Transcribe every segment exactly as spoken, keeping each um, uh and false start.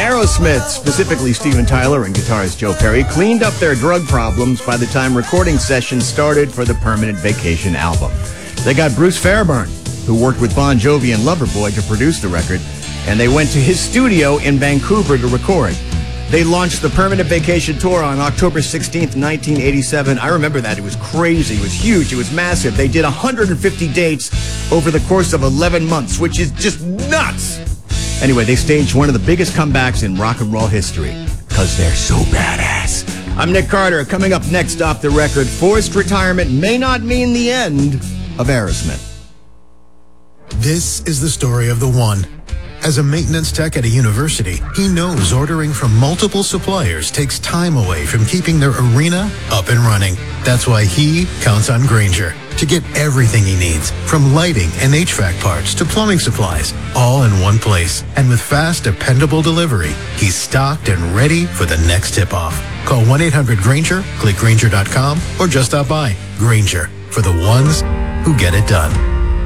Aerosmith, specifically Steven Tyler and guitarist Joe Perry, cleaned up their drug problems by the time recording sessions started for the Permanent Vacation album. They got Bruce Fairbairn, who worked with Bon Jovi and Loverboy to produce the record, and they went to his studio in Vancouver to record. They launched the Permanent Vacation Tour on October sixteenth, nineteen eighty-seven. I remember that. It was crazy. It was huge. It was massive. They did one hundred fifty dates over the course of eleven months, which is just nuts. Anyway, they staged one of the biggest comebacks in rock and roll history because they're so badass. I'm Nick Carter. Coming up next off the record, forced retirement may not mean the end of Aerosmith. This is the story of the one. As a maintenance tech at a university, he knows ordering from multiple suppliers takes time away from keeping their arena up and running. That's why he counts on Grainger to get everything he needs, from lighting and H V A C parts to plumbing supplies, all in one place. And with fast, dependable delivery, he's stocked and ready for the next tip-off. Call one eight hundred Grainger, click Grainger dot com, or just stop by. Grainger, for the ones who get it done.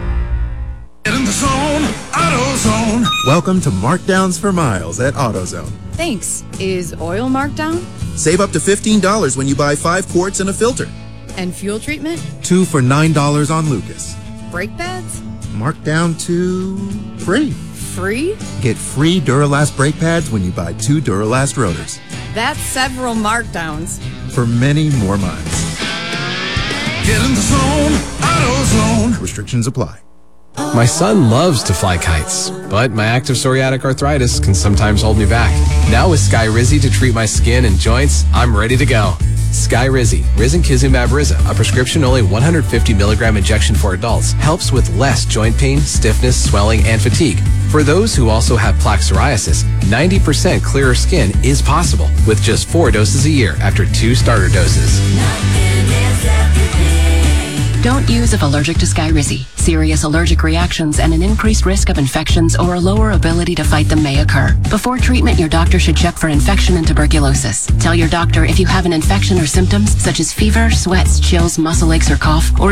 Get in the zone, AutoZone. Welcome to Markdowns for Miles at AutoZone. Thanks. Is oil marked down? Save up to fifteen dollars when you buy five quarts and a filter. And fuel treatment? Two for nine dollars on Lucas. Brake pads? Marked down to free. Free? Get free Duralast brake pads when you buy two Duralast rotors. That's several markdowns. For many more miles. Get in the zone, AutoZone. Restrictions apply. My son loves to fly kites, but my active psoriatic arthritis can sometimes hold me back. Now with Skyrizi to treat my skin and joints, I'm ready to go. Skyrizi, Risankizumab Riza, a prescription-only one hundred fifty milligram injection for adults, helps with less joint pain, stiffness, swelling, and fatigue. For those who also have plaque psoriasis, ninety percent clearer skin is possible with just four doses a year after two starter doses. Don't use if allergic to Skyrizi. Serious allergic reactions and an increased risk of infections or a lower ability to fight them may occur. Before treatment, your doctor should check for infection and tuberculosis. Tell your doctor if you have an infection or symptoms such as fever, sweats, chills, muscle aches, or cough, or